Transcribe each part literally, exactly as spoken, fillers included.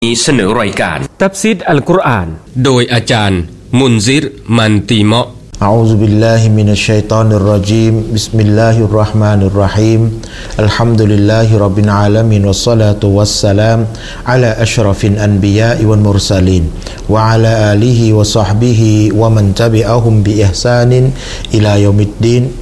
นี้เสนอรายการตัฟซีรอัลกุรอานโดยอาจารย์มุนซิรมันตีเมาะอะอูซุบิลลาฮิมินัชชัยฏอนิรเราะญีมบิสมิลลาฮิรเราะห์มานิรเราะฮีมอัลฮัมดุลิลลาฮิร็อบบิลอาลามีนวัสศอลาตุวัสสลามอะลาอัชรอฟิลอันบิยาอิวัลมุรซะลีนวะอะลาอาลิฮิวะศอฮบิฮิวะมันตะบิอะฮุมบิอิห์ซานินอิลายอมิดดีน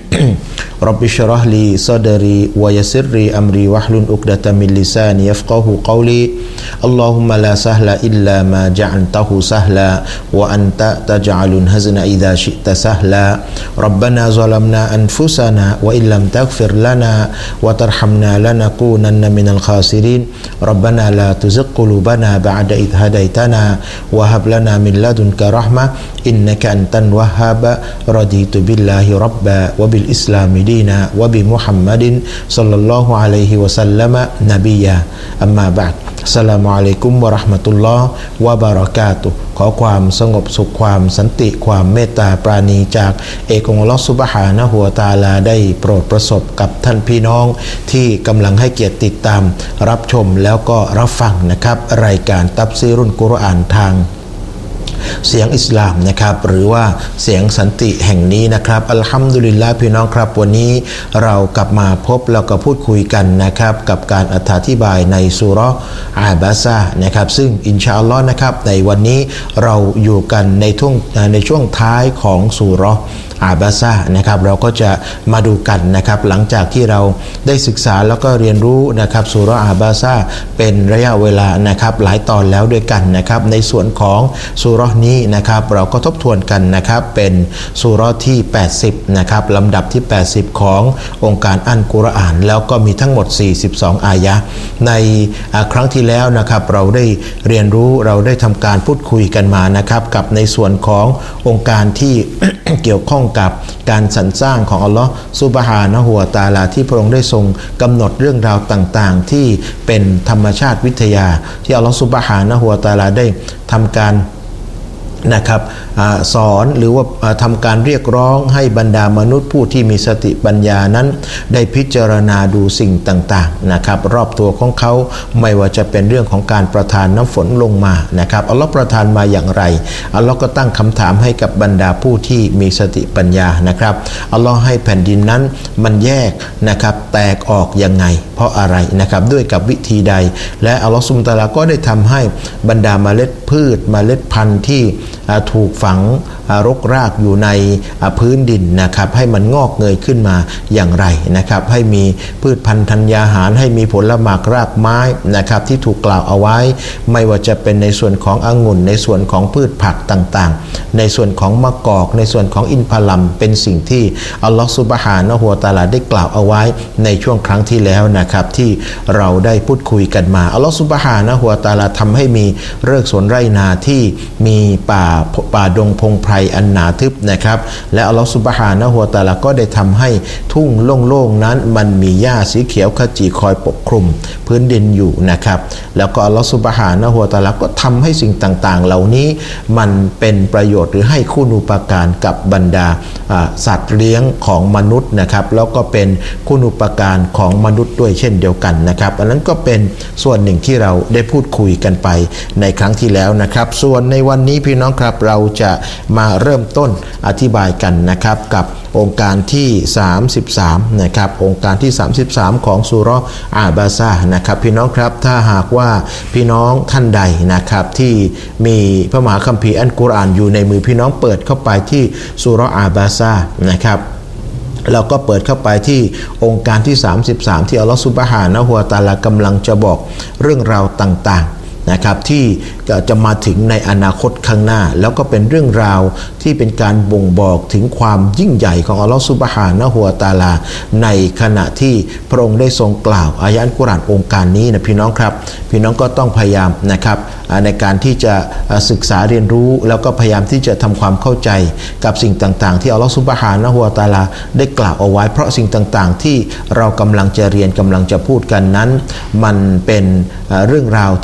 رب اشرح لي صدري ويسر لي أمري واحلل عقدة من لساني يفقهوا قولي اللهم لا سهل إلا ما جعلته سهلا وأنت تجعل الحزن إذا شئت سهلا ربنا ظلمنا أنفسنا وإن لم تغفر لنا وترحمنا لنكونن من الخاسرين ربنا لا تزغ قلوبنا بعد إذ هديتنا وهب لنا من لدنك رحمة إنك أنت الوهاب رضيت بالله ربا وبالإسلام دينا وبمحمد صلى الله عليه وسلم نبيا أما بعدอัสสลามุอะลัยกุมวะเราะห์มะตุลลอฮ์วะบะเราะกาตุฮ์ขอความสงบสุขความสันติความเมตตาปราณีจากเอกองค์อัลเลาะห์ซุบฮานะฮูวะตะอาลาได้โปรดประสบกับท่านพี่น้องที่กำลังให้เกียรติติดตามรับชมแล้วก็รับฟังนะครับรายการตัฟซีรุลกุรอานทางเสียงอิสลามนะครับหรือว่าเสียงสันติแห่งนี้นะครับอัลฮัมดุลิลลาห์พี่น้องครับวันนี้เรากลับมาพบแล้วก็พูดคุยกันนะครับกับการอธิบายในซูเราะห์อาบาซานะครับซึ่งอินชาอัลลอฮ์นะครับในวันนี้เราอยู่กันในช่วงในช่วงท้ายของซูเราะห์อาบาซานะครับเราก็จะมาดูกันนะครับหลังจากที่เราได้ศึกษาแล้วก็เรียนรู้นะครับซูเราะห์อาบาซาเป็นระยะเวลานะครับหลายตอนแล้วด้วยกันนะครับในส่วนของซูเราะห์นี้นะครับเราก็ทบทวนกันนะครับเป็นซูเราะห์ที่แปดสิบนะครับลำดับที่แปดสิบขององค์การอัลกุรอานแล้วก็มีทั้งหมดสี่สิบสองอายะห์ในครั้งที่แล้วนะครับเราได้เรียนรู้เราได้ทำการพูดคุยกันมานะครับกับในส่วนขององค์การที่ เกี่ยวข้องกับการสรรสร้างของอัลลอฮ์ซุบฮานะฮูวะตะอาลาที่พระองค์ได้ทรงกำหนดเรื่องราวต่างๆที่เป็นธรรมชาติวิทยาที่อัลลอฮ์ซุบฮานะฮูวะตะอาลาได้ทำการนะครับสอนหรือว่าทำการเรียกร้องให้บรรดามนุษย์ผู้ที่มีสติปัญญานั้นได้พิจารณาดูสิ่งต่างๆนะครับรอบตัวของเขาไม่ว่าจะเป็นเรื่องของการประทานน้ำฝนลงมานะครับอัลลอฮ์ประทานมาอย่างไรอัลลอฮ์ก็ตั้งคำถามให้กับบรรดาผู้ที่มีสติปัญญานะครับอัลลอฮ์ให้แผ่นดินนั้นมันแยกนะครับแตกออกยังไงเพราะอะไรนะครับด้วยกับวิธีใดและอัลลอฮ์ซุบฮานะฮูวะตะอาลาก็ได้ทำให้บรรดาเมล็ดพืชเมล็ดพันธุ์ที่ถูกฝังรกรากอยู่ในพื้นดินนะครับให้มันงอกเงยขึ้นมาอย่างไรนะครับให้มีพืชพันธุ์ธัญญาหารให้มีผลหมากรากไม้นะครับที่ถูกกล่าวเอาไว้ไม่ว่าจะเป็นในส่วนขององุ่นในส่วนของพืชผักต่างๆในส่วนของมะกอกในส่วนของอินทผลัมเป็นสิ่งที่อัลลอฮฺซุบฮานะฮูวะตะอาลาได้กล่าวเอาไว้ในช่วงครั้งที่แล้วนะครับที่เราได้พูดคุยกันมาอัลลอฮฺซุบฮานะฮูวะตะอาลาทำให้มีฤกษ์สวนไร่นาที่มีป่าป่าดงพงไพรอันหนาทึบนะครับและอัลลอฮฺซุบฮานะฮูวะตะอาลาก็ได้ทำให้ทุ่งโล่งๆนั้นมันมีหญ้าสีเขียวขจีคอยปกคลุมพื้นดินอยู่นะครับแล้วก็อัลลอฮฺซุบฮานะฮูวะตะอาลาก็ทำให้สิ่งต่างๆเหล่านี้มันเป็นประโยชน์หรือให้คุณูปการกับบรรดาสัตว์เลี้ยงของมนุษย์นะครับแล้วก็เป็นคุณูปการของมนุษย์ด้วยเช่นเดียวกันนะครับอันนั้นก็เป็นส่วนหนึ่งที่เราได้พูดคุยกันไปในครั้งที่แล้วนะครับส่วนในวันนี้พี่น้องครับเราจะมาเริ่มต้นอธิบายกันนะครับกับองค์การที่สามสิบสามนะครับองค์การที่สามสิบสามของซูเราะห์อาบาซานะครับพี่น้องครับถ้าหากว่าพี่น้องท่านใดนะครับที่มีพระมหาคัมภีร์อัลกุรอานอยู่ในมือพี่น้องเปิดเข้าไปที่ซูเราะห์อาบาซานะครับเราก็เปิดเข้าไปที่องค์การที่สามสิบสามที่อัลลอฮฺซุบฮานะฮูวะตะอาลากำลังจะบอกเรื่องราวต่างๆนะครับที่จะมาถึงในอนาคตข้างหน้าแล้วก็เป็นเรื่องราวที่เป็นการบ่งบอกถึงความยิ่งใหญ่ของอัลลอฮฺซุบฮานะฮูวะตะอาลาในขณะที่พระองค์ได้ทรงกล่าวอายะห์อัลกุรอานองค์การนี้นะพี่น้องครับพี่น้องก็ต้องพยายามนะครับในการที่จะศึกษาเรียนรู้แล้วก็พยายามที่จะทำความเข้าใจกับสิ่งต่างๆที่อัลลอฮฺซุบฮานะฮูวะตะอาลาได้กล่าวเอาไว้เพราะสิ่งต่างๆที่เรากำลังจะเรียนกำลังจะพูดกันนั้นมันเป็นเรื่องราวที่จะอยู่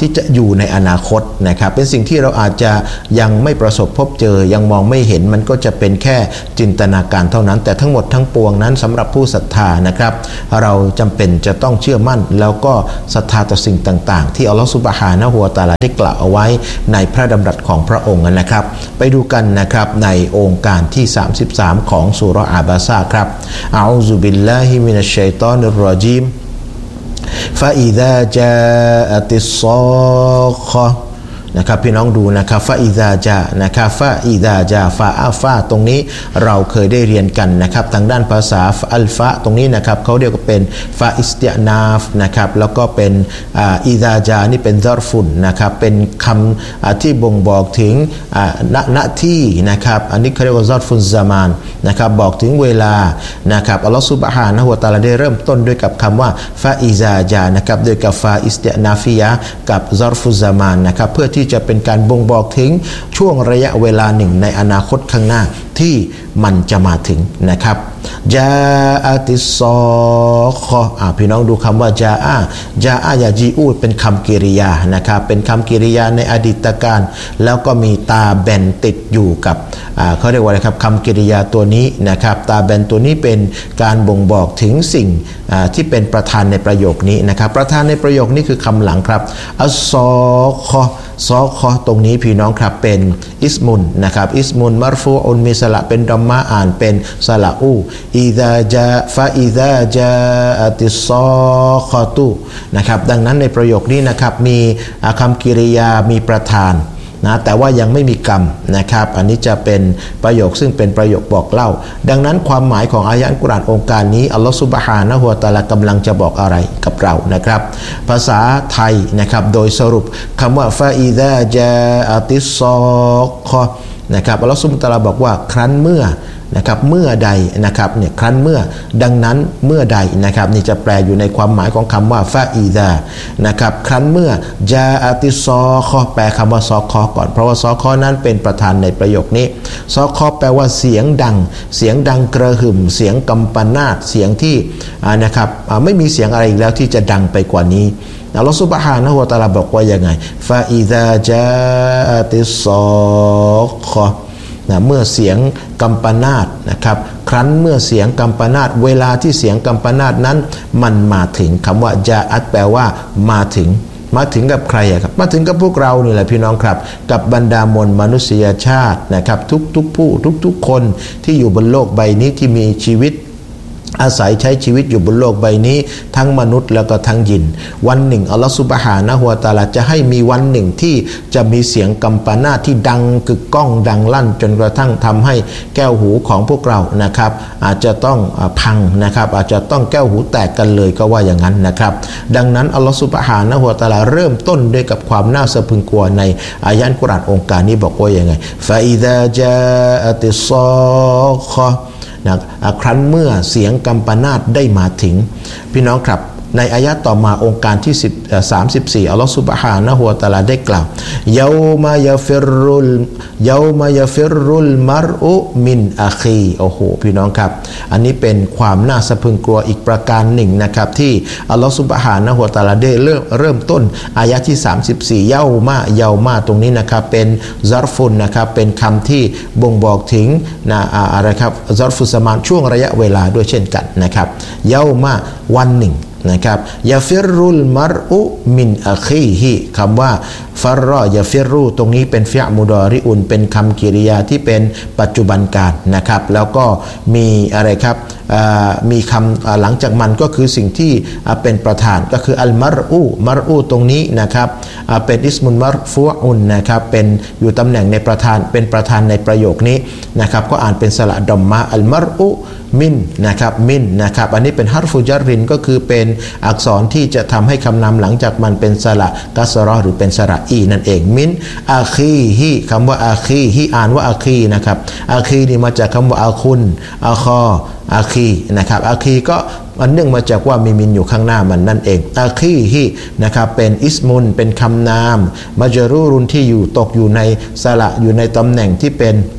อยู่ในอนาคตนะครับเป็นสิ่งที่เราอาจจะยังไม่ประสบพบเจอยังมองไม่เห็นมันก็จะเป็นแค่จินตนาการเท่านั้นแต่ทั้งหมดทั้งปวงนั้นสำหรับผู้ศรัทธานะครับเราจำเป็นจะต้องเชื่อมั่นแล้วก็ศรัทธาต่อสิ่งต่างๆที่อัลลอฮฺซุบฮานะฮูวะตะอาลาได้กล่าวเอาไว้ในพระดำรัสของพระองค์นะครับไปดูกันนะครับในองค์การที่สามสิบสามของซูเราะห์อาบาซาครับอะอูซุบิลลาฮิมินัชชัยฏอนิรรอญีมฟาอิซาจาอะติศศอฆะนะครับพี่น้องดูนะครับฟาอิซาจานะครับฟาอิซาจาฟาอัลฟาตรงนี้เราเคยได้เรียนกันนะครับทางด้านภาษาอัลฟาตรงนี้นะครับเขาเรียกว่าเป็นฟาอิสติอนาฟนะครับแล้วก็เป็นอิซาจานี่เป็นซอรฟุนนะครับเป็นคำที่บ่งบอกถึงณณที่นะครับอันนี้เขาเรียกว่าซอรฟุนซามานนะครับบอกถึงเวลานะครับอัลลอฮฺซุบฮานะฮูวะตะอาลาได้เริ่มต้นด้วยกับคำว่าฟาอิซาจานะครับโดยกับฟาอิสติอนาฟิยะกับซอรฟุซามานนะครับเพื่อที่จะเป็นการบ่งบอกถึงช่วงระยะเวลาหนึ่งในอนาคตข้างหน้าที่มันจะมาถึงนะครับจาอะติศศอฆะอ่าพี่น้องดูคำว่าจาอะจาอะยาจีอูดเป็นคำกริยานะครับเป็นคำกริยาในอดีตการแล้วก็มีตาแบนติดอยู่กับอ่าเขาเรียกว่าอะไรครับคำกริยาตัวนี้นะครับตาแบนตัวนี้เป็นการบ่งบอกถึงสิ่งอ่าที่เป็นประธานในประโยคนี้นะครับประธานในประโยคนี้คือคำหลังครับอัสซอฆะซอฆะตรงนี้พี่น้องครับเป็นอิสมุนนะครับอิสมุนมัรฟูอุนมีสระเป็นดอมมะอ่านเป็นสระอูอิซาจาฟาอิซาจาอะติศศอฆะตุนะครับดังนั้นในประโยคนี้นะครับมีคำกริยามีประธานนะแต่ว่ายังไม่มีกรรมนะครับอันนี้จะเป็นประโยคซึ่งเป็นประโยคบอกเล่าดังนั้นความหมายของอายะห์อัลกุรอานองค์การนี้อัลลอฮฺซุบฮานะฮูวะตะอาลากำลังจะบอกอะไรกับเรานะครับภาษาไทยนะครับโดยสรุปคำว่าฟาอิซาจาอะติศศอฆะนะครับอัลลอฮฺซุบฮานะฮูวะตะอาลาบอกว่าครั้นเมื่อนะครับเมื่อใดนะครับเนี่ยครั้นเมื่อดังนั้นเมื่อใดนะครับนี่จะแปลอยู่ในความหมายของคำว่าฟาอิซานะครับครั้นเมื่อจาอะติศศอฆะแปลคำว่าซอฆะก่อนเพราะว่าซอฆะนั้นเป็นประธานในประโยคนี้ซอฆะแปลว่าเสียงดังเสียงดังกระหึ่มเสียงกำปนาตเสียงที่นะครับไม่มีเสียงอะไรอีกแล้วที่จะดังไปกว่านี้อัลลอฮฺซุบฮานะฮูวะตะอาลาบอกว่ายังไงฟาอิซาจาอะติศศอฆะนะเมื่อเสียงกัมปนาตนะครับครั้นเมื่อเสียงกัมปนาตเวลาที่เสียงกัมปนาตนั้นมันมาถึงคำว่าจาอัตแปลว่ามาถึงมาถึงกับใครครับมาถึงกับพวกเรานี่แหละพี่น้องครับกับบรรดามวลมนุษยชาตินะครับทุกๆผู้ทุกๆคนที่อยู่บนโลกใบนี้ที่มีชีวิตอาศัยใช้ชีวิตอยู่บนโลกใบนี้ทั้งมนุษย์แล้วก็ทั้งยินวันหนึ่งอัลลอฮฺซุบฮานะฮูวะตะอาลาจะให้มีวันหนึ่งที่จะมีเสียงกัมปนาตที่ดังกึกก้องดังลั่นจนกระทั่งทำให้แก้วหูของพวกเรานะครับอาจจะต้องพังนะครับอาจจะต้องแก้วหูแตกกันเลยก็ว่าอย่างนั้นนะครับดังนั้นอัลลอฮฺซุบฮานะฮูวะตะอาลาเริ่มต้นด้วยกับความน่าสะพรึงกลัวในอายะห์อัลกุรอานองค์การนี้บอกว่ายังไงฟาอิซาจาอะติศศอฆะนะครั้นเมื่อเสียงกัมปนาตได้มาถึงพี่น้องครับในอายะห์ต่อมาองค์การที่สามสิบสี่อัลลอฮฺซุบฮานะฮูวะตะอาลาได้กล่าวยาอ์มะยะฟิรุลยาอ์มะยะฟิรุลมัรอุมินอะคีโอ้โหพี่น้องครับอันนี้เป็นความน่าสะพรึงกลัวอีกประการหนึ่งนะครับที่อัลลอฮฺซุบฮานะฮูวะตะอาลาได้เริ่มเริ่มต้นอายะห์ที่สามสิบสี่ยาอ์มะยาอ์มะตรงนี้นะครับเป็นซอรฟุนนะครับเป็นคำที่บ่งบอกถึงนะอะไรครับซอรฟุซามานช่วงระยะเวลาด้วยเช่นกันนะครับยาอ์มะวันหนึ่งนะครับยาฟิรุลมัรอุมินอะคีฮิคำว่าฟัรรอยาฟิรูตรงนี้เป็นฟิอ์มุดอริอุนเป็นคำกริยาที่เป็นปัจจุบันการนะครับแล้วก็มีอะไรครับมีคำหลังจากมันก็คือสิ่งที่เป็นประธานก็คืออัลมัรอูมัรอูตรงนี้นะครับเป็นอิสมุนมัรฟูอุนนะครับเป็นอยู่ตำแหน่งในประธานเป็นประธานในประโยคนี้นะครับก็อ่านเป็นสระดอมมะอัลมัรอูมินนะครับมินนะครับอันนี้เป็นฮัรฟุจารินก็คือเป็นอักษรที่จะทำให้คำนำหลังจากมันเป็นสระกัสเราะห์หรือเป็นสระอีนั่นเองมินอาคีฮิคำว่าอาคีฮิอ่านว่าอาคีนะครับอาคีนี่มาจากคำว่าอาคุนอาคออาคีนะครับอาคีก็มันเนื่องมาจากว่ามีมินอยู่ข้างหน้ามันนั่นเองอาคีฮินะครับเป็นอิสมุนเป็นคำนามมัจรูรุนที่อยู่ตกอยู่ในสระอยู่ในตำแหน่งที่เป็น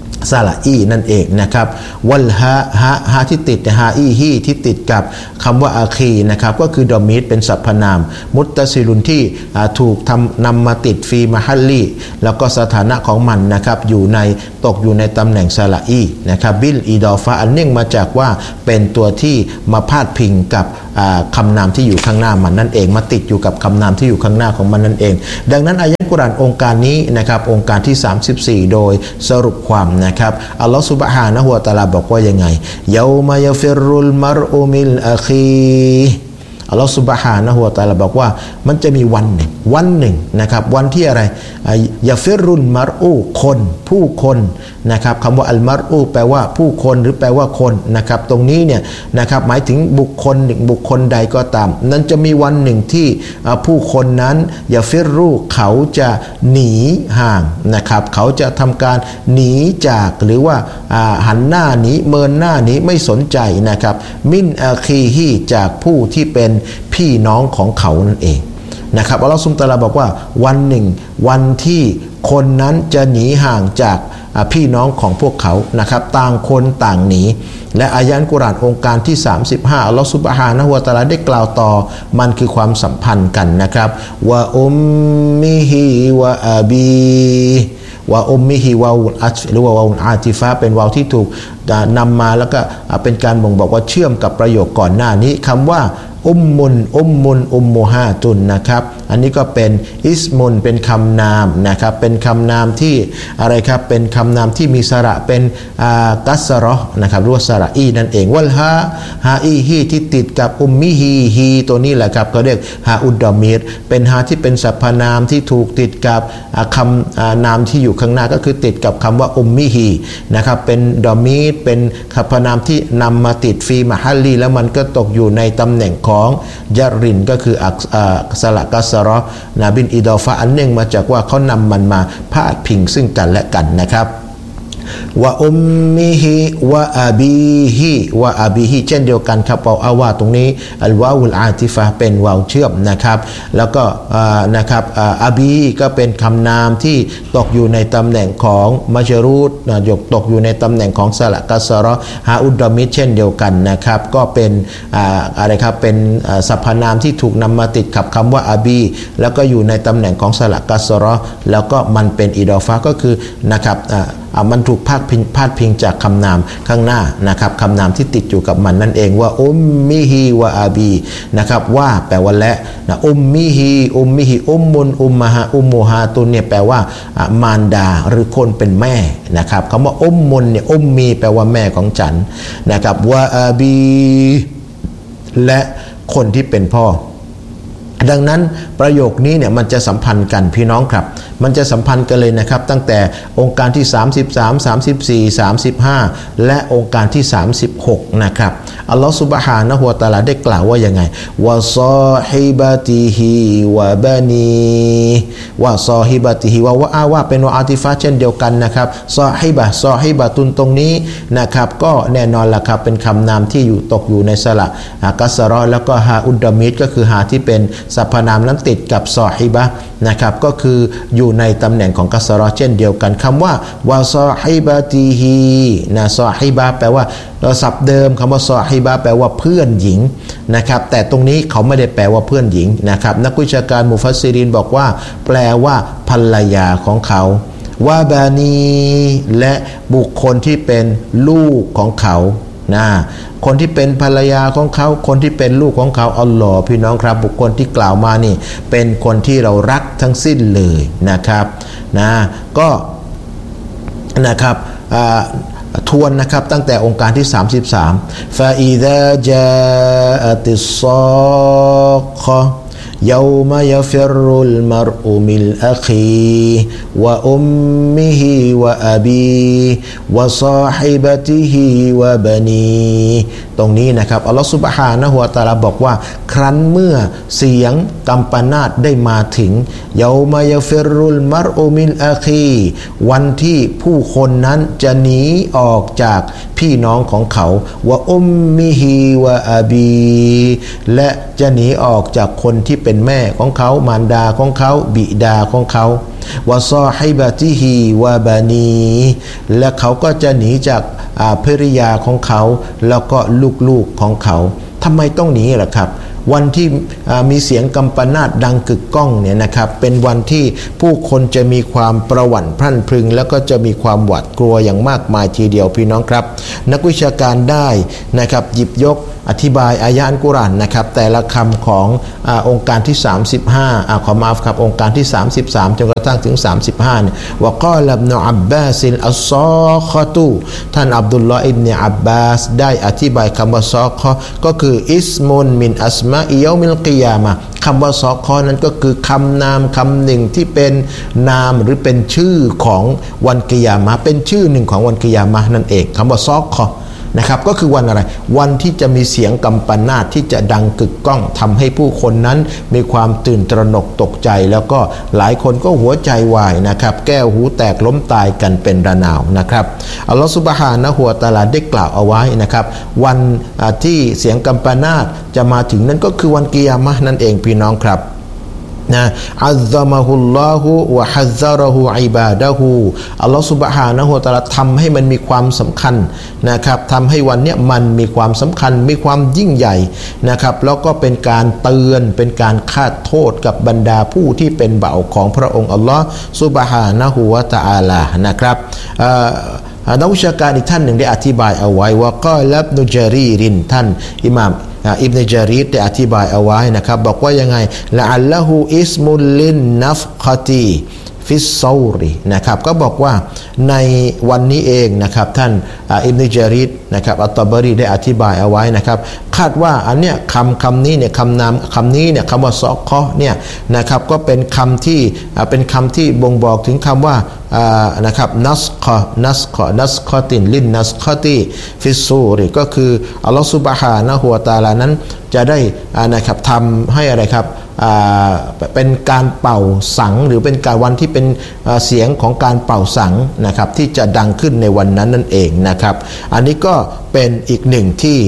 ซาลาอีนั่นเองนะครับวัลฮะฮะฮะที่ติดฮาอีฮีที่ติดกับคำว่าอาคีนะครับก็คือดอมีดเป็นสรรพนามมุตตะซิลุนที่ถูกทำนำมาติดฟีมะฮัลลีแล้วก็สถานะของมันนะครับอยู่ในตกอยู่ในตำแหน่งซาลาอีนะครับบิลอีดอฟะอันเนื่องมาจากว่าเป็นตัวที่มาพาดพิงกับคำนามที่อยู่ข้างหน้ามันนั่นเองมาติดอยู่กับคำนามที่อยู่ข้างหน้าของมันนั่นเองดังนั้นอายะห์กุรอานองค์การนี้นะครับองค์การที่สามสิบสี่โดยสรุปความนะครับอัลลอฮฺซุบฮานะฮูวะตะอาลาบอกว่ายังไงยามายัฟิรุลมัรอุมิลอาคีอัลลอฮฺซุบฮานะฮูวะตะอาลาบอกว่ามันจะมีวันหนึ่งวันหนึ่งนะครับวันที่อะไรยาฟิรุลมัรอูคนผู้คนนะครับคำว่าอัลมัรอูแปลว่าผู้คนหรือแปลว่าคนนะครับตรงนี้เนี่ยนะครับหมายถึงบุคคลหนึ่งบุคคลใดก็ตามนั้นจะมีวันหนึ่งที่ผู้คนนั้นยาฟิรุเขาจะหนีห่างนะครับเขาจะทำการหนีจากหรือว่าหันหน้าหนีเมินหน้าหนีไม่สนใจนะครับมินอาคีฮีจากผู้ที่เป็นพี่น้องของเขานั่นเองนะครับอัลลอฮฺซุบฮานะฮูวะตะอาลาบอกว่าวันหนึ่งวันที่คนนั้นจะหนีห่างจากพี่น้องของพวกเขานะครับต่างคนต่างหนีและอายะห์กุรอานองค์การที่สามสิบห้าอัลลอฮฺซุบฮานะฮูวะตะอาลาได้กล่าวต่อมันคือความสัมพันธ์กันนะครับวะอุมมิฮิวะอาบีวะอุมมิฮิวะอุนอัตหรือว่าวะอุนอาติฟะเป็นวาวที่ถูกนำมาแล้วก็เป็นการบ่งบอกว่าเชื่อมกับประโยคก่อนหน้านี้คำว่าอุมมุนอุมมุนอุมมุฮาตุนนะครับอันนี้ก็เป็นอิสมุนเป็นคำนามนะครับเป็นคำนามที่อะไรครับเป็นคำนามที่มีสระเป็นกัสเราะห์นะครับหรือว่าสระอีนั่นเองวัลฮาฮาอีฮีที่ติดกับอุมมิฮีฮีตัวนี้แหละครับเขาเรียกฮาอุดดอมีรเป็นฮาที่เป็นสรรพนามที่ถูกติดกับคำนามที่อยู่ข้างหน้าก็คือติดกับคำว่าอุมมิฮีนะครับเป็นดอมีรเป็นสรรพนามที่นำมาติดฟีมะฮัลลีแล้วมันก็ตกอยู่ในตำแหน่งของยะรินก็คืออักสระกัสเราะห์นะบินอิดอฟะอันเนื่องมาจากว่าเขานำมันมาพาดพิงซึ่งกันและกันนะครับวะอุมมิฮิวะอาบีฮิวะอาบีฮิเช่นเดียวกันครับวาวอาวาตรงนี้อัลวาอุลอาติฟะเป็นวาวเชื่อมนะครับแล้วก็นะครับอาบีก็เป็นคำนามที่ตกอยู่ในตำแหน่งของมัชรูดนะยกตกอยู่ในตำแหน่งของสระกัสเราะห์ฮาอุดดอมิดเช่นเดียวกันนะครับก็เป็นอะไรครับเป็นสรรพนามที่ถูกนำมาติดกับคำว่าอาบีแล้วก็อยู่ในตำแหน่งของสระกัสเราะห์แล้วก็มันเป็นอิดอฟะก็คือนะครับมันถูกพาดพิงพาดพิงจากคำนามข้างหน้านะครับคำนามที่ติดอยู่กับมันนั่นเองว่าอุมมิฮีวะอาบีนะครับว่าแปลว่าและนะอุมมิฮีอุมมิฮีอุมมุนอุมมะฮะอุมมุฮาตุนเนี่ยแปลว่ามารดาหรือคนเป็นแม่นะครับคำว่าอุมมุนเนี่ยอุมมีแปลว่าแม่ของฉันนะครับวะอาบีและคนที่เป็นพ่อดังนั้นประโยคนี้เนี่ยมันจะสัมพันธ์กันพี่น้องครับมันจะสัมพันธ์กันเลยนะครับตั้งแต่องค์การที่สามสิบสาม สามสิบสี่ สามสิบห้าและองค์การที่สามสิบหกนะครับอัลลอฮฺซุบฮานะฮูวะตะอาลาได้กล่าวว่ายังไงวะซอฮิบะติฮิวะบานีวะซอฮิบะติฮิวะวะอาว่าเป็นวะอาติฟะเช่นเดียวกันนะครับซอฮิบะซอฮิบะตุนตรงนี้นะครับก็แน่นอนละครับเป็นคำนามที่อยู่ตกอยู่ในสระกัสเราะห์แล้วก็ฮาอุดดอมิดก็คือฮาที่เป็นสรรพนามนั้นติดกับซอฮิบะนะครับก็คืออยู่ในตำแหน่งของกัสเราะห์เช่นเดียวกันคำว่าวาซอฮิบะติฮีนะซอฮิบะแปลว่าศัพท์เดิมคำว่าซอฮิบะแปลว่าเพื่อนหญิงนะครับแต่ตรงนี้เขาไม่ได้แปลว่าเพื่อนหญิงนะครับนักวิชาการมุฟัสซิรินบอกว่าแปลว่าภรรยาของเขาวาบานีและบุคคลที่เป็นลูกของเขานะคนที่เป็นภรรยาของเขาคนที่เป็นลูกของเขาอัลลอฮ์พี่น้องครับบุคคลที่กล่าวมานี่เป็นคนที่เรารักทั้งสิ้นเลยนะครับนะก็นะครับทวนนะครับตั้งแต่องค์การที่สามสิบสามฟาอิซาจาติศซอฆะيوم يفر المرء من أخيه وأمه وأبيه وصاحبته وبنيهตรงนี้นะครับอัลลอฮฺซุบฮานะฮูวะตะอาลาบอกว่าครั้นเมื่อเสียงกัมปนาตได้มาถึงเยามายัฟิรุลมัรอุมินอาคีวันที่ผู้คนนั้นจะหนีออกจากพี่น้องของเขาวะอุมมิฮีวะอาบีและจะหนีออกจากคนที่เป็นแม่ของเขามารดาของเขาบิดาของเขาวะซอฮิบะติฮิวะบานีและเขาก็จะหนีจากภริยาของเขาแล้วก็ลูกๆของเขาทำไมต้องหนีล่ะครับวันที่มีเสียงกัมปนาตดังกึกก้องเนี่ยนะครับเป็นวันที่ผู้คนจะมีความประหวั่นพรั่นพรึงแล้วก็จะมีความหวาดกลัวอย่างมากมายทีเดียวพี่น้องครับนักวิชาการได้นะครับหยิบยกอธิบายอายะอัลกุรอานนะครับแต่ละคำของอองค์การที่สามสิบห้าอ่าขอมาฟครับองค์การที่สามสิบสามจนกระทั่งถึงสามสิบห้าเนี่ยว่าก็ลับนอับบาซิลอัสซอคอตุท่านอับดุลลอฮ์อิบเนอับบาสได้อธิบายคำว่าซอคอก็คืออิสมุนมินอัสมาอิยอมิลกิยามะคำว่าซอคอนั้นก็คือคำนามคำหนึ่งที่เป็นนามหรือเป็นชื่อของวันกิยามะเป็นชื่อหนึ่งของวันกิยามะนั่นเองคำว่าซอคอนะครับก็คือวันอะไรวันที่จะมีเสียงกัมปนาตที่จะดังกึกก้องทำให้ผู้คนนั้นมีความตื่นตระหนกตกใจแล้วก็หลายคนก็หัวใจวายนะครับแก้วหูแตกล้มตายกันเป็นระนาวนะครับอัลลอฮฺซุบฮานะฮูวะตะอาลาได้กล่าวเอาไว้นะครับวันที่เสียงกัมปนาตจะมาถึงนั้นก็คือวันกิยามะห์นั่นเองพี่น้องครับนะอัลซะมะฮุลลอฮุวะฮัซซะเราะฮูอิบาดะฮูอัลลอฮฺซุบฮานะฮูวะตะอาลาทำให้มันมีความสำคัญนะครับทำให้วันนี้มันมีความสำคัญมีความยิ่งใหญ่นะครับแล้วก็เป็นการเตือนเป็นการคาดโทษกับบรรดาผู้ที่เป็นบ่าวของพระองค์อัลลอฮฺซุบฮานะฮูวะตะอาลานะครับนักวิชาการอีกท่านหนึ่งได้อธิบายเอาไว้ว่าก็ลับนุจารีรินท่านอิหม่ามอิบนุจารีดได้อธิบายเอาไว้นะครับบอกว่ายังไงละอัลละฮูอิสมุลลินนัฟคตีฟิสซอรีนะครับก็บอกว่าในวันนี้เองนะครับท่านอิบนุจารีดนะครับอัตตะบารีได้อธิบายเอาไว้นะครับคาดว่าอันเนี้ยคำคำนี้เนี่ยคำนามคำนี้เนี่ยคำว่าซอคอเนี่ยนะครับก็เป็นคำที่เป็นคำที่บ่งบอกถึงคำว่านะครับนัสคอนัสคอนัสคอตินลินนัสคอตีฟิสซูรีก็คืออัลลอฮฺซุบฮานะฮูวะตะอาลานั้นจะได้นะครับทำให้อะไรครับเป็นการเป่าสังหรือเป็นการวันที่เป็นเสียงของการเป่าสังนะครับที่จะดังขึ้นในวันนั้นนั่นเองนะครับอันนี้ก็เป็นอีกหนึ่งที่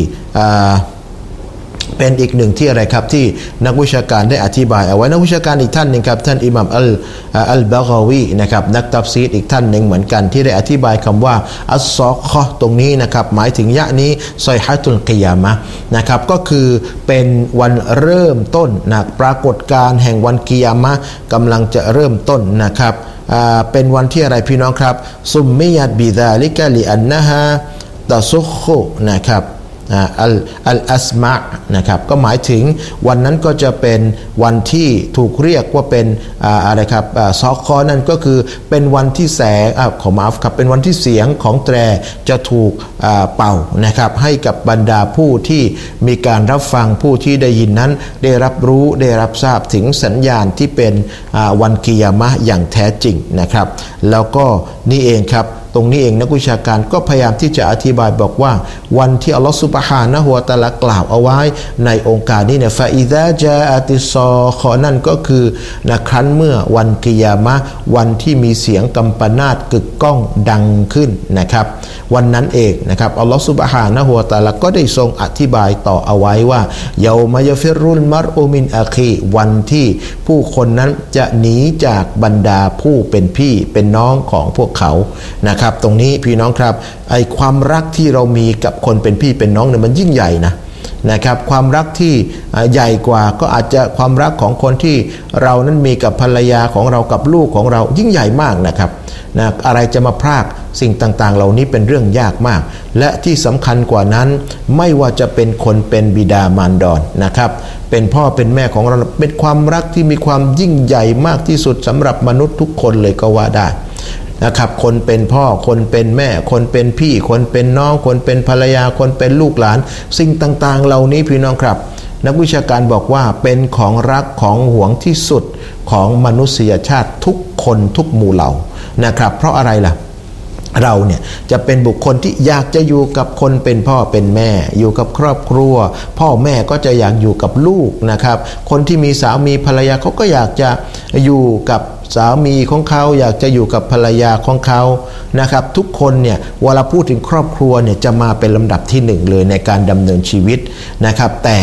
เป็นอีกหนึ่งที่อะไรครับที่นักวิชาการได้อธิบายเอาไว้นักวิชาการอีกท่านหนึ่งครับท่านอิหม่ามอัลอัลบะกาวีนะครับนักตัฟซีรอีกท่านหนึ่งเหมือนกันที่ได้อธิบายคำว่าอัสซอคอตรงนี้นะครับหมายถึงยะนี้ซอยฮะตุลกิยามะห์นะครับก็คือเป็นวันเริ่มต้นนะปรากฏการณ์แห่งวันกิยามะห์กำลังจะเริ่มต้นนะครับเป็นวันที่อะไรพี่น้องครับซุมมิยัตบิซาลิกะลิอันนะฮาตะซุคนะครับอัลอัลอัสมะนะครับก็หมายถึงวันนั้นก็จะเป็นวันที่ถูกเรียกว่าเป็นอะไรครับซอคอนั่นก็คือเป็นวันที่แสงอขอมาฟครับเป็นวันที่เสียงของแตรจะถูกเป่านะครับให้กับบรรดาผู้ที่มีการรับฟังผู้ที่ได้ยินนั้นได้รับรู้ได้รับทราบถึงสัญญาณที่เป็นวันกิยามะห์อย่างแท้จริงนะครับแล้วก็นี่เองครับตรงนี้เองนักวิชาการก็พยายามที่จะอธิบายบอกว่าวันที่อัลลอฮฺซุบฮานะฮูวะตะอาลากล่าวเอาไว้ในองค์การนี้เนี่ยฟาอิซาจาอะติซอคอนั่นก็คือนะครั้นเมื่อวันกิยามะห์วันที่มีเสียงกัมปนาตกึกก้องดังขึ้นนะครับวันนั้นเองนะครับอัลลอฮฺซุบฮานะฮูวะตะอาลาก็ได้ทรงอธิบายต่อเอาไว้ว่าเยามายัฟิรุลมัรอุมินอาคีวันที่ผู้คนนั้นจะหนีจากบรรดาผู้เป็นพี่เป็นน้องของพวกเขานะครับตรงนี้พี่น้องครับไอความรักที่เรามีกับคนเป็นพี่เป็นน้องเนี่ยมันยิ่งใหญ่นะนะครับความรักที่ใหญ่กว่าก็อาจจะความรักของคนที่เรานั้นมีกับภรรยาของเรากับลูกของเรายิ่งใหญ่มากนะครับนะอะไรจะมาพรากสิ่งต่างๆเหล่านี้เป็นเรื่องยากมากและที่สำคัญกว่านั้นไม่ว่าจะเป็นคนเป็นบิดามารดานะครับเป็นพ่อเป็นแม่ของเราเป็นความรักที่มีความยิ่งใหญ่มากที่สุดสำหรับมนุษย์ทุกคนเลยก็ว่าได้นะครับคนเป็นพ่อคนเป็นแม่คนเป็นพี่คนเป็นน้องคนเป็นภรรยาคนเป็นลูกหลานสิ่งต่างๆเหล่านี้พี่น้องครับนักวิชาการบอกว่าเป็นของรักของหวงที่สุดของมนุษยชาติทุกคนทุกหมู่เหล่านะครับเพราะอะไรล่ะเราเนี่ยจะเป็นบุคคลที่อยากจะอยู่กับคนเป็นพ่อเป็นแม่อยู่กับครอบครัวพ่อแม่ก็จะอยากอยู่กับลูกนะครับคนที่มีสามีภรรยาเขาก็อยากจะอยู่กับสามีของเขาอยากจะอยู่กับภรรยาของเขานะครับทุกคนเนี่ยเวลาพูดถึงครอบครัวเนี่ยจะมาเป็นลำดับที่หนึ่งเลยในการดำเนินชีวิตนะครับแต่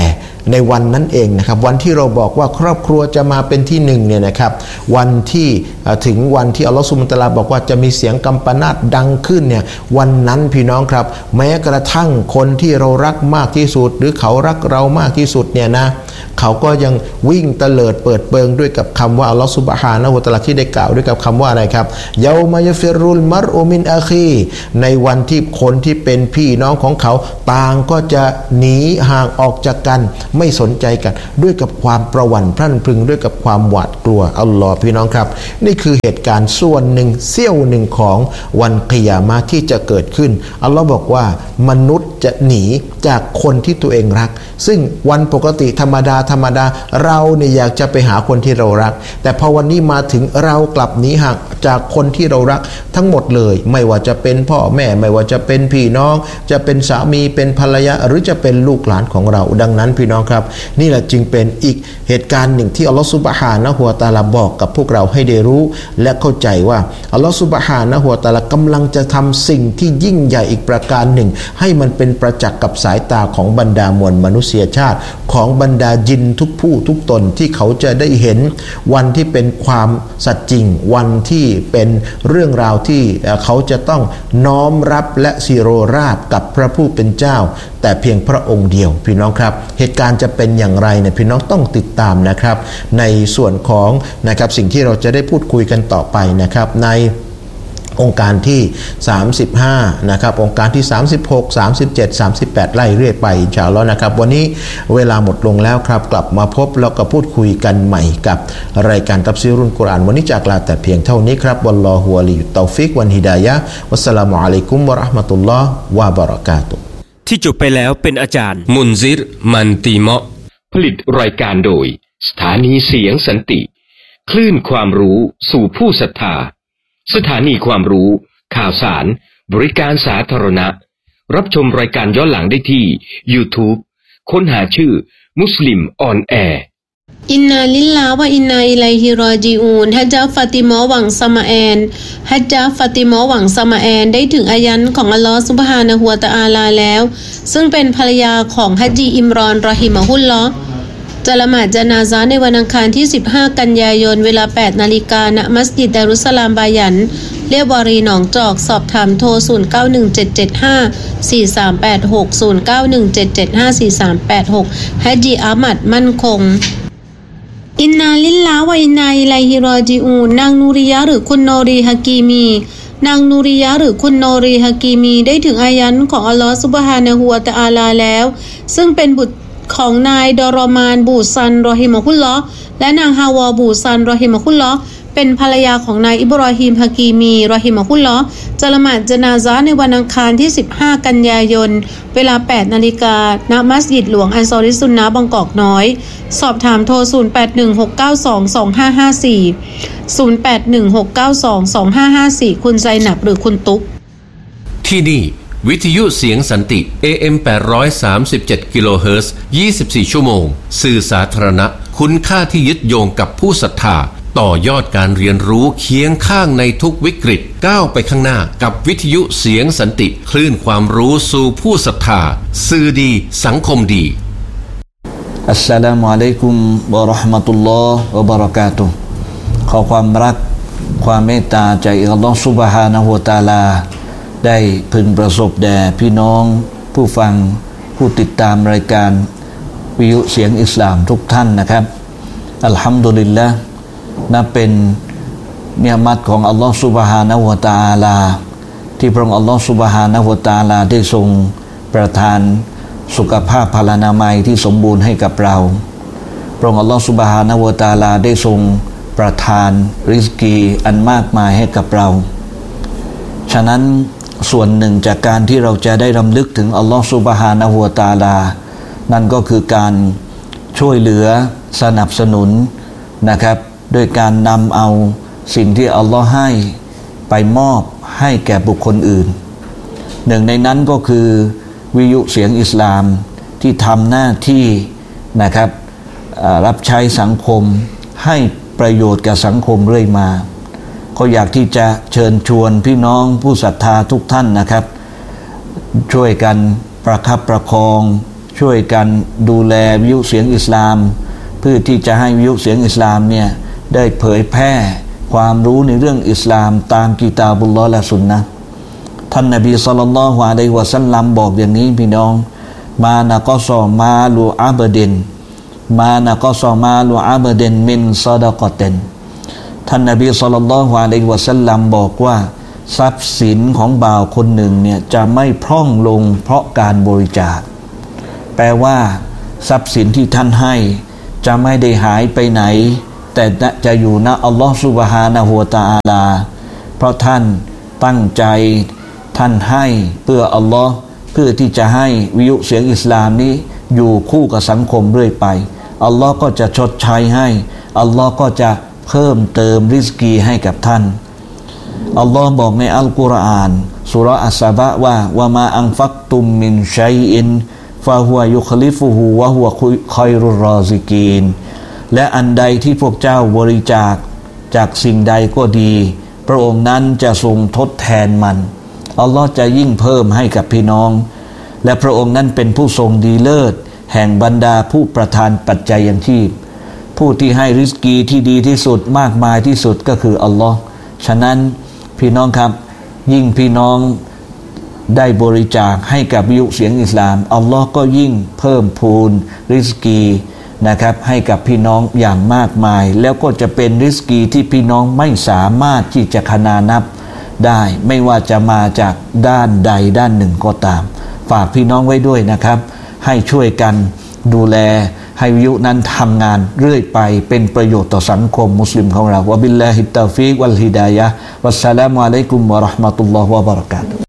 ในวันนั้นเองนะครับวันที่เราบอกว่าครอบครัวจะมาเป็นที่หนึ่งเนี่ยนะครับวันที่ถึงวันที่อัลลอฮฺซุบฮานะฮูวะตะอาลาบอกว่าจะมีเสียงกัมปนาตดังขึ้นเนี่ยวันนั้นพี่น้องครับแม้กระทั่งคนที่เรารักมากที่สุดหรือเขารักเรามากที่สุดเนี่ยนะเขาก็ยังวิ่งเตลิดเปิดเปิงด้วยกับคำว่าอัลลอฮฺซุบฮานะฮูวะตะอาลาที่ได้กล่าวด้วยกับคำว่าอะไรครับเยามายัฟิรุลมัรอุมินอาคีในวันที่คนที่เป็นพี่น้องของเขาต่างก็จะหนีห่างออกจากกันไม่สนใจกันด้วยกับความประหวั่นพรั่นพรึงด้วยกับความหวาดกลัวอัลลอฮ์พี่น้องครับนี่คือเหตุการณ์ส่วนหนึ่งเสี้ยวหนึ่งของวันกิยามะห์ที่จะเกิดขึ้นอัลลอฮ์บอกว่ามนุษย์จะหนีจากคนที่ตัวเองรักซึ่งวันปกติธรรมดาธรรมดาเราเนี่ยอยากจะไปหาคนที่เรารักแต่พอวันนี้มาถึงเรากลับหนีห่างจากคนที่เรารักทั้งหมดเลยไม่ว่าจะเป็นพ่อแม่ไม่ว่าจะเป็นพี่น้องจะเป็นสามีเป็นภรรยาหรือจะเป็นลูกหลานของเราดังนั้นพี่น้องครับนี่แหละจึงเป็นอีกเหตุการณ์หนึ่งที่อัลลอฮฺซุบฮานะฮูวะตะอาลาบอกกับพวกเราให้ได้รู้และเข้าใจว่าอัลลอฮฺซุบฮานะฮูวะตะอาลากำลังจะทำสิ่งที่ยิ่งใหญ่อีกประการหนึ่งให้มันเป็นประจักษ์กับสายตาของบรรดามวลมนุษยชาติของบรรดายินทุกผู้ทุกตนที่เขาจะได้เห็นวันที่เป็นความสัตย์จริงวันที่เป็นเรื่องราวที่เขาจะต้องน้อมรับและสิโรราบกับพระผู้เป็นเจ้าแต่เพียงพระองค์เดียวพี่น้องครับเหตุการณ์จะเป็นอย่างไรเนี่ยพี่น้องต้องติดตามนะครับในส่วนของนะครับสิ่งที่เราจะได้พูดคุยกันต่อไปนะครับในองค์การที่สามสิบห้านะครับองค์การที่สามสิบหก สามสิบเจ็ด สามสิบแปดไล่เรื่อยไปอินชาอัลเลาะห์นะครับวันนี้เวลาหมดลงแล้วครับกลับมาพบแล้วก็พูดคุยกันใหม่กับรายการตัฟซีรุลกุรอานวันนี้จากลาแต่เพียงเท่านี้ครับวัลลอฮุวะลียุตตอฟิกวันฮิดายะฮ์วัสสลามุอะลัยกุมวะเราะห์มะตุลลอฮ์วะบะเราะกาตุฮ์ที่จบไปแล้วเป็นอาจารย์มุนซิรมันติเมาะผลิตรายการโดยสถานีเสียงสันติคลื่นความรู้สู่ผู้ศรัทธาสถานีความรู้ข่าวสารบริการสาธารณะรับชมรายการย้อนหลังได้ที่ YouTube ค้นหาชื่อมุสลิมออนแอร์อินนาลิลลาฮ์วะอินนาอิลัยฮิรอญิอูนฮัจญะฟาติมาหวังสมาแอนฮัจญะฟาติมาหวังสมาแอนได้ถึงอายันของอัลลอฮ์ซุบฮานะฮูวะตะอาลาแล้วซึ่งเป็นภรรยาของฮัจญีอิมรอนรอฮิมะฮุลลอฮ์จะละหมาดญะนาซะห์ในวันอังคารที่สิบห้ากันยายนเวลา แปดนาฬิกา ณ มัสยิดดารุสสลามบายันเรียบวารีหนองจอกสอบถามโทรศูนย์ เก้า หนึ่ง เจ็ด เจ็ด ห้า สี่ สาม แปด หก ศูนย์ เก้า หนึ่ง เจ็ด เจ็ด ห้า สี่ สาม แปด หกฮัจญีอามัดมั่นคงอินนาลิลลาฮ์วะอินนาอิลัยฮิรอญิอูนนางนูริยะหรือคุณโนรีฮะกีมีนางนูริยะหรือคุณโนรีฮะกีมีได้ถึงอายันของอัลลอฮ์ซุบฮานะฮูวะตะอาลาแล้วซึ่งเป็นบุตรของนายดอรอมานบูซันรอฮิมะฮุลลอฮ์และนางฮาวาบูซันรอฮิมะฮุลลอฮ์เป็นภรรยาของนายอิบรอฮีมฮะกีมีรอฮิมะฮุลลอฮ์จะละหมาดญะนาซะห์ในวันอังคารที่สิบห้ากันยายนเวลา แปดนาฬิกา ณ มัสยิดหลวงอันซอริซุนนะห์บางกอกน้อยสอบถามโทรศูนย์ แปด หนึ่ง หก เก้า สอง สอง ห้า ห้า สี่ ศูนย์ แปด หนึ่ง หก เก้า สอง สอง ห้า ห้า สี่คุณไซนับหรือคุณตุ๊กที่นี่วิทยุเสียงสันติ เอ เอ็ม แปดร้อยสามสิบเจ็ด กิโลเฮิรตซ์ ยี่สิบสี่ ชั่วโมงสื่อสาธารณะคุณค่าที่ยึดโยงกับผู้ศรัทธาต่อยอดการเรียนรู้เคียงข้างในทุกวิกฤตก้าวไปข้างหน้ากับวิทยุเสียงสันติคลื่นความรู้สู่ผู้ศรัทธาสื่อดีสังคมดีอัสสลามุอะลัยกุมวะเราะห์มะตุลลอฮ์วะบะเราะกาตุฮ์ขอความรักความเมตตาจากอัลลอฮ์ซุบฮานะฮูวะตะอาลาได้พึงประสบแด่พี่น้องผู้ฟังผู้ติดตามรายการวิทยุเสียงอิสลามทุกท่านนะครับอัลฮัมดุลิลละห์นับเป็นเนียมัตของอัลลอฮฺซุบฮานะฮูวะตะอาลาที่พระองค์อัลลอฮฺซุบฮานะฮูวะตะอาลาได้ทรงประทานสุขภาพพลานามัยที่สมบูรณ์ให้กับเราพระองค์อัลลอฮฺซุบฮานะฮูวะตะอาลาได้ทรงประทานริสกีอันมากมายให้กับเราฉะนั้นส่วนหนึ่งจากการที่เราจะได้รำลึกถึงอัลลอฮฺซุบฮานะฮูวะตะอาลานั่นก็คือการช่วยเหลือสนับสนุนนะครับด้วยการนำเอาสิ่งที่อัลลอฮ์ให้ไปมอบให้แก่บุคคลอื่นหนึ่งในนั้นก็คือวิทยุเสียงอิสลามที่ทำหน้าที่นะครับรับใช้สังคมให้ประโยชน์กับสังคมเรื่อยมาก็อยากที่จะเชิญชวนพี่น้องผู้ศรัทธาทุกท่านนะครับช่วยกันประคับประคองช่วยกันดูแลวิทยุเสียงอิสลามเพื่อที่จะให้วิทยุเสียงอิสลามเนี่ยได้เผยแพร่ความรู้ในเรื่องอิสลามตามกิตาบุลลอฮ์และสุนนะห์ท่านนบีศ็อลลัลลอฮุอะลัยฮิวะซัลลัมบอกอย่างนี้พี่น้องมานะกอซอมาลูอาบดินมานะกอซอมาลูอาบดินมินซอดะกอตินท่านนบีศ็อลลัลลอฮุอะลัยฮิวะซัลลัมบอกว่าทรัพย์สินของบ่าวคนหนึ่งเนี่ยจะไม่พร่องลงเพราะการบริจาคแปลว่าทรัพย์สินที่ท่านให้จะไม่ได้หายไปไหนแต่จะอยู่ณอัลลอฮฺซุบฮานะฮูวะตะอาลาเพราะท่านตั้งใจท่านให้เพื่ออัลลอฮ์เพื่อที่จะให้วิทยุเสียงอิสลามนี้อยู่คู่กับสังคมเรื่อยไปอัลลอฮ์ก็จะชดใช้ให้อัลลอฮ์ก็จะเพิ่มเติมริสกีให้กับท่านอัลลอฮ์บอกในอัลกุรอานซูเราะห์อัสซะบะว่าวะมาอันฟักตุมมินชัยอินฟะฮุวะยุคลิฟุฮูวะฮุวะค็อยรุรรอซิกีนและอันใดที่พวกเจ้าบริจาคจากสิ่งใดก็ดีพระองค์นั้นจะทรงทดแทนมันอัลลอฮ์จะยิ่งเพิ่มให้กับพี่น้องและพระองค์นั้นเป็นผู้ทรงดีเลิศแห่งบรรดาผู้ประทานปัจจัยยังชีพผู้ที่ให้ริสกีที่ดีที่สุดมากมายที่สุดก็คืออัลลอฮ์ฉะนั้นพี่น้องครับยิ่งพี่น้องได้บริจาคให้กับวิทยุเสียงอิสลามอัลลอฮ์ก็ยิ่งเพิ่มพูนริสกีนะครับให้กับพี่น้องอย่างมากมายแล้วก็จะเป็นริสกีที่พี่น้องไม่สามารถที่จะคณานับได้ไม่ว่าจะมาจากด้านใดด้านหนึ่งก็ตามฝากพี่น้องไว้ด้วยนะครับให้ช่วยกันดูแลให้วิทยุนั้นทำงานเรื่อยไปเป็นประโยชน์ต่อสังคมมุสลิมของเราวะบิลลาฮิตตอฟิกวัลฮิดายะฮ์วัสสลามุอะลัยกุมวะเราะห์มะตุลลอฮ์วะบะเราะกาตุฮ์